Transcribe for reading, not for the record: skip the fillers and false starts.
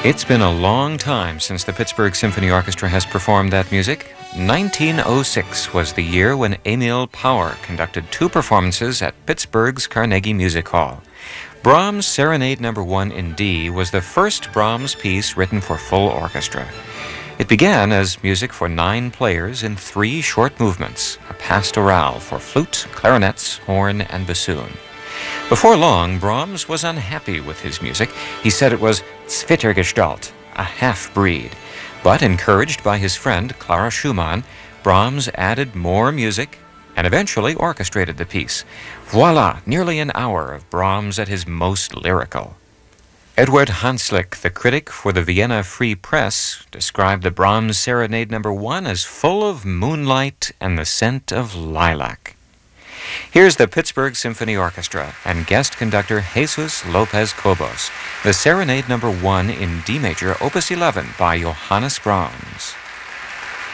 It's been a long time since the Pittsburgh Symphony Orchestra has performed that music. 1906 was the year when Emil Power conducted two performances at Pittsburgh's Carnegie Music Hall. Brahms' Serenade No. 1 in D was the first Brahms piece written for full orchestra. It began as music for 9 players in 3 short movements, a pastoral for flute, clarinets, horn, and bassoon. Before long, Brahms was unhappy with his music. He said it was Zwittergestalt, a half-breed. But encouraged by his friend Clara Schumann, Brahms added more music and eventually orchestrated the piece. Voila, nearly an hour of Brahms at his most lyrical. Edward Hanslick, the critic for the Vienna Free Press, described the Brahms Serenade No. 1 as full of moonlight and the scent of lilac. Here's the Pittsburgh Symphony Orchestra and guest conductor Jesus Lopez Cobos, the Serenade No. 1 in D major, Opus 11 by Johannes Brahms.